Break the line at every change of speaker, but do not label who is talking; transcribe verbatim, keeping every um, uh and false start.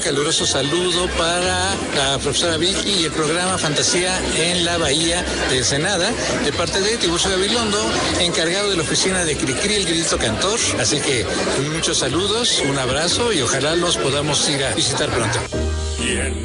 caluroso saludo para la profesora Vicky y el programa Fantasía en la Bahía de Ensenada, de parte de Tiburcio Gabilondo, encargado de la oficina de Cricri, el grito cantor. Así que muchos saludos, un abrazo y ojalá los podamos ir a visitar pronto.